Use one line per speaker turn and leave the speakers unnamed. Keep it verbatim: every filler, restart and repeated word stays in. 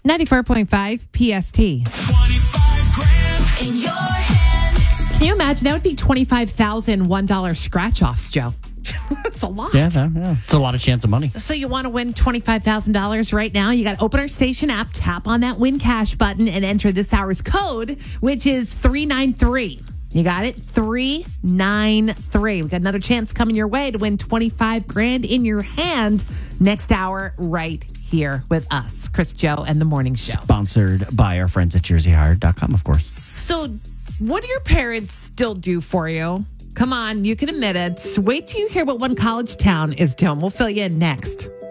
ninety-four point five P S T.
twenty-five grand in your hand.
Can you imagine? That would be twenty-five thousand one dollar scratch offs, Joe. That's a lot.
Yeah, that, yeah, it's a lot of chance of money.
So you want to win twenty-five thousand dollars right now? You got to open our station app, tap on that win cash button, and enter this hour's code, which is three nine three. You got it? three nine three. We got another chance coming your way to win twenty-five grand in your hand next hour right here with us, Chris, Joe, and the Morning Show.
Sponsored by our friends at jersey hire dot com, of course.
So what do your parents still do for you? Come on, you can admit it. Wait till you hear what one college town is doing. We'll fill you in next.